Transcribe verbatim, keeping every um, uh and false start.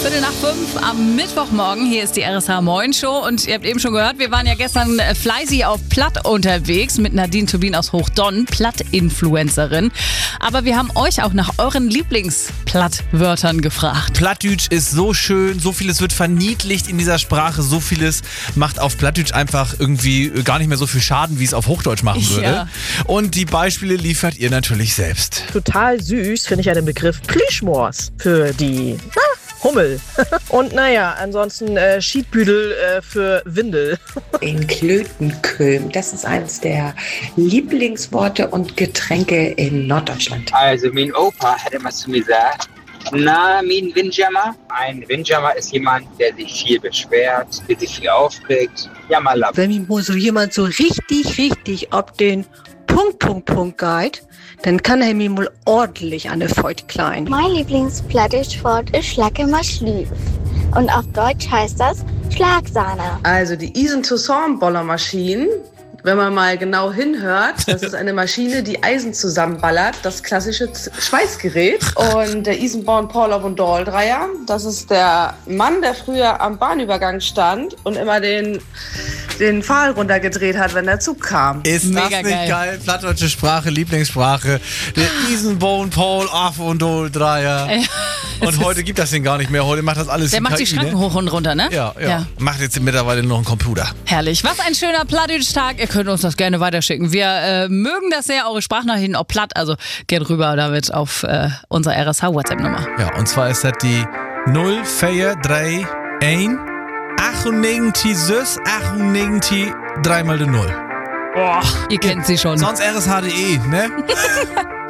Viertel nach fünf am Mittwochmorgen. Hier ist die R S H Moin Show. Und ihr habt eben schon gehört, wir waren ja gestern fleißig auf Platt unterwegs mit Nadine Tobin aus Hochdonn, Platt-Influencerin. Aber wir haben euch auch nach euren Lieblingsplattwörtern gefragt. Plattdeutsch ist so schön, so vieles wird verniedlicht in dieser Sprache, so vieles macht auf Plattdeutsch einfach irgendwie gar nicht mehr so viel Schaden, wie es auf Hochdeutsch machen würde. Ja. Und die Beispiele liefert ihr natürlich selbst. Total süß finde ich ja den Begriff Plüschmors für die na, Hummel. Und naja, ansonsten äh, Schiedbüdel äh, für Windel. In Klötenköhm, das ist eines der Lieblingsworte und Getränke in Norddeutschland. Also mein Opa hat immer zu mir gesagt, na, mein Windjammer. Ein Windjammer ist jemand, der sich viel beschwert, der sich viel aufregt. Jammerlapp. Wenn mir so jemand so richtig, richtig ob den Punkt, Punkt, Punkt geht, dann kann er mir mal ordentlich an der Feut klein. Mein Lieblingsplattischwort ist Schlacke-Maschlüf. Und auf Deutsch heißt das Schlagsahne. Also die Eisen-Toussaint-Bollermaschine, wenn man mal genau hinhört, das ist eine Maschine, die Eisen zusammenballert, das klassische Z- Schweißgerät. Und der Eisenborn Paul of und Dreier, das ist der Mann, der früher am Bahnübergang stand und immer den, den Pfahl runtergedreht hat, wenn der Zug kam. Ist Mega das nicht geil. geil? Plattdeutsche Sprache, Lieblingssprache. Der Isenbone Paul Af und Dol Dreier. Und heute gibt das den gar nicht mehr. Heute macht das alles Der die macht K I, die Schranken ne? hoch und runter, ne? Ja, ja, Ja. Macht jetzt mittlerweile nur noch einen Computer. Herrlich. Was ein schöner Plattdeutsch-Tag. Ihr könnt uns das gerne weiterschicken. Wir äh, mögen das sehr, eure Sprachnachrichten auch platt. Also geht rüber damit auf äh, unsere R S H-WhatsApp-Nummer. Ja, und zwar ist das die null vier drei eins achtundneunzig achtundneunzig dreimal die null. Ihr kennt sie schon. Sonst R S H punkt de, ne?